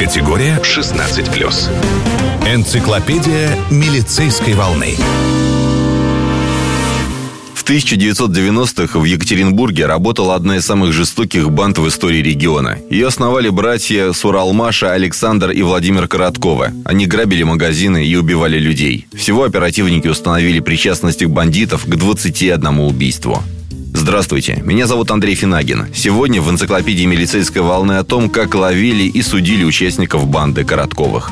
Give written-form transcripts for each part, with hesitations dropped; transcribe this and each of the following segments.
Категория 16+. Энциклопедия милицейской волны. В 1990-х в Екатеринбурге работала одна из самых жестоких банд в истории региона. Ее основали братья с Уралмаша Александр и Владимир Коротковы. Они грабили магазины и убивали людей. Всего оперативники установили причастность бандитов к 21 убийству. Здравствуйте, меня зовут Андрей Финагин. Сегодня в энциклопедии милицейской волны о том, как ловили и судили участников банды Коротковых.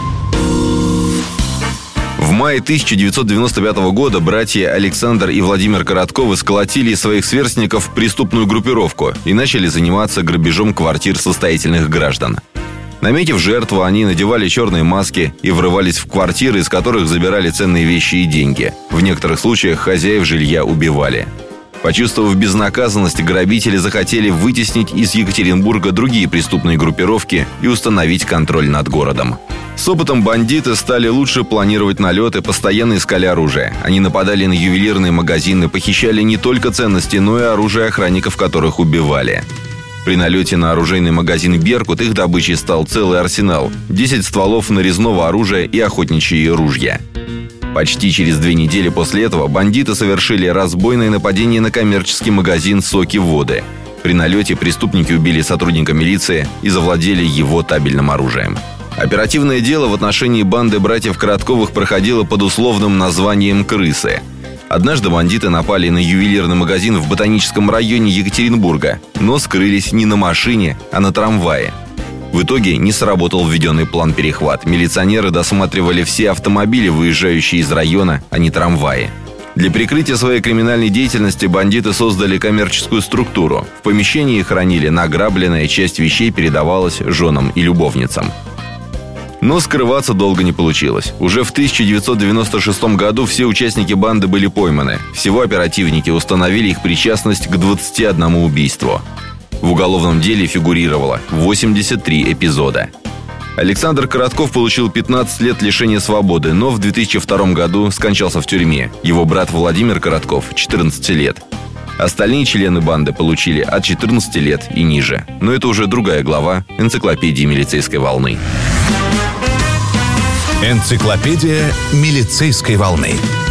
В мае 1995 года братья Александр и Владимир Коротковы сколотили из своих сверстников преступную группировку и начали заниматься грабежом квартир состоятельных граждан. Наметив жертву, они надевали черные маски и врывались в квартиры, из которых забирали ценные вещи и деньги. В некоторых случаях хозяев жилья убивали. Почувствовав безнаказанность, грабители захотели вытеснить из Екатеринбурга другие преступные группировки и установить контроль над городом. С опытом бандиты стали лучше планировать налеты, постоянно искали оружие. Они нападали на ювелирные магазины, похищали не только ценности, но и оружие охранников, которых убивали. При налете на оружейный магазин «Беркут» их добычей стал целый арсенал – 10 стволов нарезного оружия и охотничьи ружья. Почти через 2 недели после этого бандиты совершили разбойное нападение на коммерческий магазин «Соки Воды». При налете преступники убили сотрудника милиции и завладели его табельным оружием. Оперативное дело в отношении банды братьев Коротковых проходило под условным названием «Крысы». Однажды бандиты напали на ювелирный магазин в Ботаническом районе Екатеринбурга, но скрылись не на машине, а на трамвае. В итоге не сработал введенный план-перехват. Милиционеры досматривали все автомобили, выезжающие из района, а не трамваи. Для прикрытия своей криминальной деятельности бандиты создали коммерческую структуру. В помещении хранили награбленное, часть вещей передавалась женам и любовницам. Но скрываться долго не получилось. Уже в 1996 году все участники банды были пойманы. Всего оперативники установили их причастность к 21 убийству. В уголовном деле фигурировало 83 эпизода. Александр Коротков получил 15 лет лишения свободы, но в 2002 году скончался в тюрьме. Его брат Владимир Коротков – 14 лет. Остальные члены банды получили от 14 лет и ниже. Но это уже другая глава энциклопедии милицейской волны. Энциклопедия милицейской волны.